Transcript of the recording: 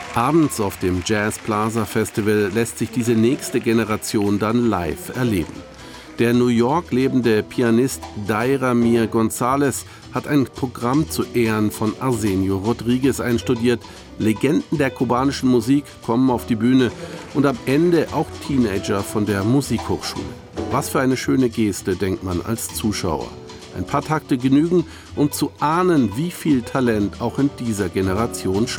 Abends auf dem Jazz Plaza Festival lässt sich diese nächste Generation dann live erleben. Der New York lebende Pianist Dairamir González hat ein Programm zu Ehren von Arsenio Rodriguez einstudiert. Legenden der kubanischen Musik kommen auf die Bühne und am Ende auch Teenager von der Musikhochschule. Was für eine schöne Geste, denkt man als Zuschauer. Ein paar Takte genügen, um zu ahnen, wie viel Talent auch in dieser Generation schlummert.